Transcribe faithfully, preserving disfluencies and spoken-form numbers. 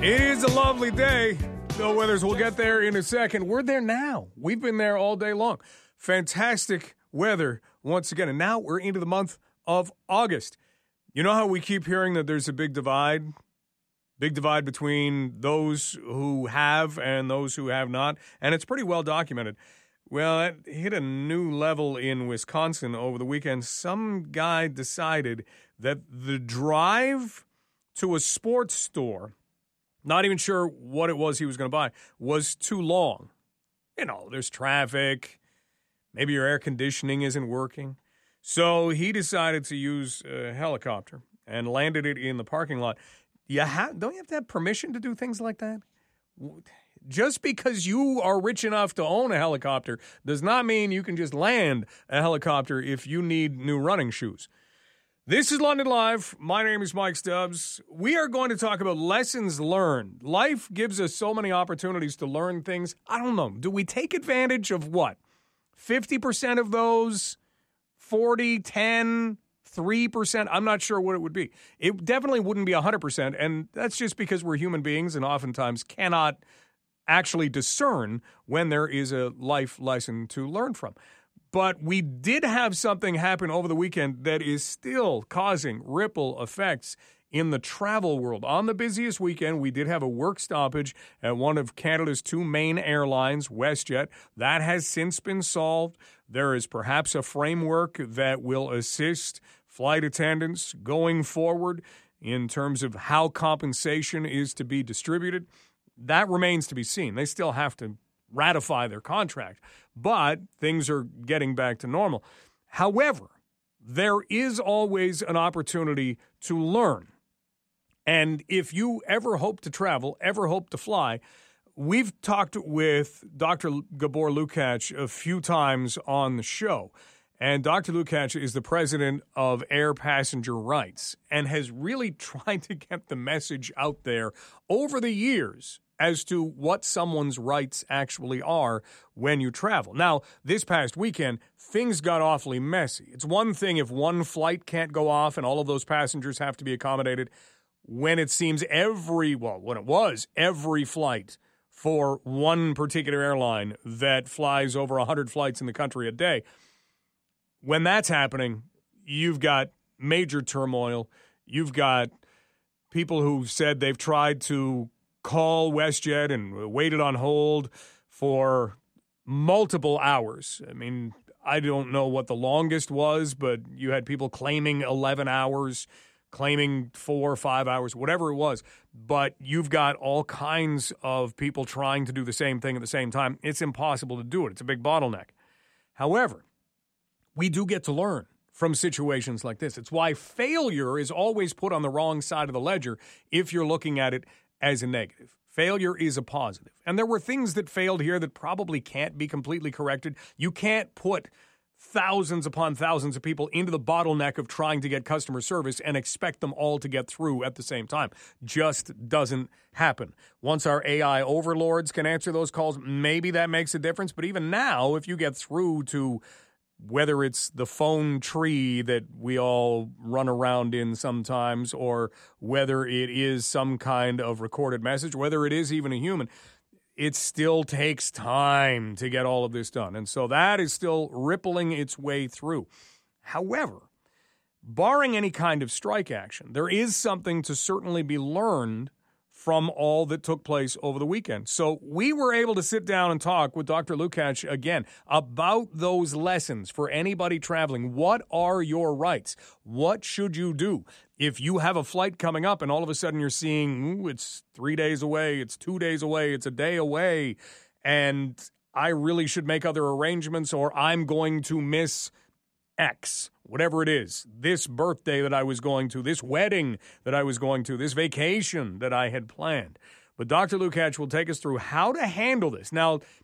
It is a lovely day. Bill Withers, we'll get there in a second. We're there now. We've been there all day long. Fantastic weather once again. And now we're into the month of August. You know how we keep hearing that there's a big divide? Big divide between those who have and those who have not. And it's pretty well documented. Well, it hit a new level in Wisconsin over the weekend. Some guy decided that the drive to a sports store, not even sure what it was he was going to buy, was too long. You know, there's traffic. Maybe your air conditioning isn't working. So he decided to use a helicopter and landed it in the parking lot. You ha- don't you have to have permission to do things like that? Just because you are rich enough to own a helicopter does not mean you can just land a helicopter if you need new running shoes. This is London Live. My name is Mike Stubbs. We are going to talk about lessons learned. Life gives us so many opportunities to learn things. I don't know. Do we take advantage of what? fifty percent of those? forty, ten, three percent? I'm not sure what it would be. It definitely wouldn't be one hundred percent, and that's just because we're human beings and oftentimes cannot actually discern when there is a life lesson to learn from. But we did have something happen over the weekend that is still causing ripple effects in the travel world. On the busiest weekend, we did have a work stoppage at one of Canada's two main airlines, WestJet. That has since been solved. There is perhaps a framework that will assist flight attendants going forward in terms of how compensation is to be distributed. That remains to be seen. They still have to ratify their contract, but things are getting back to normal. However, there is always an opportunity to learn. And if you ever hope to travel, ever hope to fly, we've talked with Doctor Gabor Lukacs a few times on the show. And Doctor Lukacs is the president of Air Passenger Rights and has really tried to get the message out there over the years as to what someone's rights actually are when you travel. Now, this past weekend, things got awfully messy. It's one thing if one flight can't go off and all of those passengers have to be accommodated. When it seems every, well, when it was every flight for one particular airline that flies over one hundred flights in the country a day, when that's happening, you've got major turmoil. You've got people who've said they've tried to call WestJet and waited on hold for multiple hours. I mean, I don't know what the longest was, but you had people claiming eleven hours, claiming four or five hours, whatever it was. But you've got all kinds of people trying to do the same thing at the same time. It's impossible to do it. It's a big bottleneck. However, we do get to learn from situations like this. It's why failure is always put on the wrong side of the ledger if you're looking at it as a negative. Failure is a positive. And there were things that failed here that probably can't be completely corrected. You can't put thousands upon thousands of people into the bottleneck of trying to get customer service and expect them all to get through at the same time. Just doesn't happen. Once our A I overlords can answer those calls, maybe that makes a difference. But even now, if you get through to whether it's the phone tree that we all run around in sometimes, or whether it is some kind of recorded message, whether it is even a human, it still takes time to get all of this done. And so that is still rippling its way through. However, barring any kind of strike action, there is something to certainly be learned from all that took place over the weekend. So we were able to sit down and talk with Doctor Lukacs again about those lessons for anybody traveling. What are your rights? What should you do if you have a flight coming up and all of a sudden you're seeing, ooh, it's three days away, it's two days away, it's a day away, and I really should make other arrangements, or I'm going to miss X, whatever it is, this birthday that I was going to, this wedding that I was going to, this vacation that I had planned. But Doctor Lukacs will take us through how to handle this. Now,